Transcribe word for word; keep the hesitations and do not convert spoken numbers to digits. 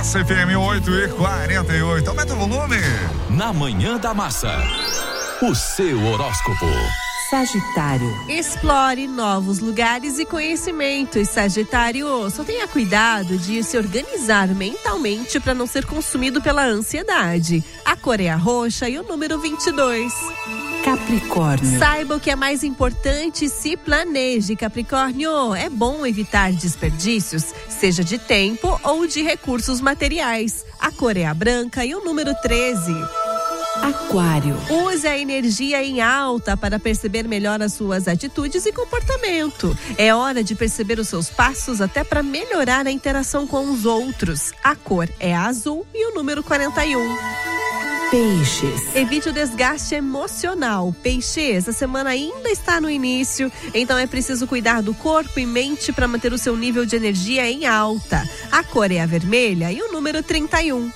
Massa F M oito e quarenta e oito. Aumenta o volume. Na Manhã da Massa, o seu horóscopo. Sagitário. Explore novos lugares e conhecimentos, Sagitário. Só tenha cuidado de se organizar mentalmente para não ser consumido pela ansiedade. A cor é a roxa e o número vinte e dois. Capricórnio. Saiba o que é mais importante e se planeje, Capricórnio. É bom evitar desperdícios, seja de tempo ou de recursos materiais. A cor é a branca e o número treze. Aquário. Use a energia em alta para perceber melhor as suas atitudes e comportamento. É hora de perceber os seus passos até para melhorar a interação com os outros. A cor é azul e o número quarenta e um. Peixes. Evite o desgaste emocional. Peixes, a semana ainda está no início, então é preciso cuidar do corpo e mente para manter o seu nível de energia em alta. A cor é a vermelha e o número trinta e um.